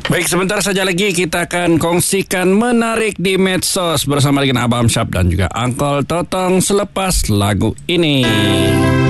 Baik, sebentar saja lagi kita akan kongsikan menarik di medsos bersama dengan Abang Syab dan juga Uncle Totong selepas lagu ini.